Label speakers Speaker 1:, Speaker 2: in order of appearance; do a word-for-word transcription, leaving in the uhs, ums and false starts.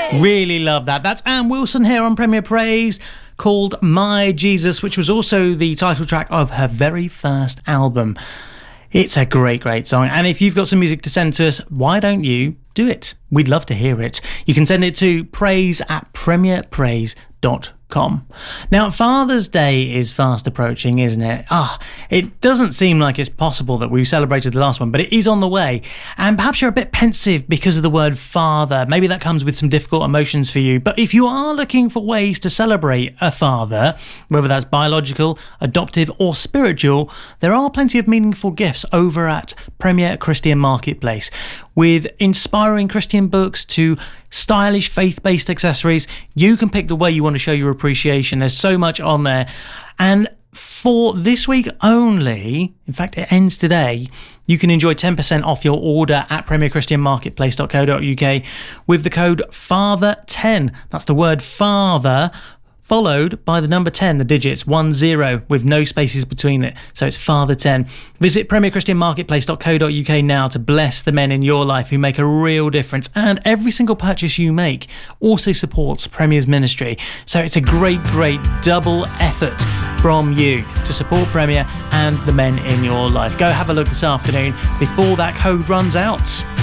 Speaker 1: Really love that. That's Anne Wilson here on Premier Praise, called My Jesus, which was also the title track of her very first album. It's a great, great song. And if you've got some music to send to us, why don't you do it? We'd love to hear it. You can send it to praise at premier praise dot com. Now, Father's Day is fast approaching, isn't it? Ah, it doesn't seem like it's possible that we celebrated the last one, but it is on the way. And perhaps you're a bit pensive because of the word father. Maybe that comes with some difficult emotions for you. But if you are looking for ways to celebrate a father, whether that's biological, adoptive, or spiritual, there are plenty of meaningful gifts over at Premier Christian Marketplace. With inspiring Christian books to stylish faith-based accessories, you can pick the way you want to show your appreciation. There's so much on there. And for this week only, in fact it ends today, you can enjoy ten percent off your order at premier christian marketplace dot co dot uk with the code father ten. That's the word father followed by the number ten, the digits one zero, with no spaces between it. So it's father ten. Visit premier christian marketplace dot co dot uk now to bless the men in your life who make a real difference. And every single purchase you make also supports Premier's ministry. So it's a great, great double effort from you to support Premier and the men in your life. Go have a look this afternoon before that code runs out.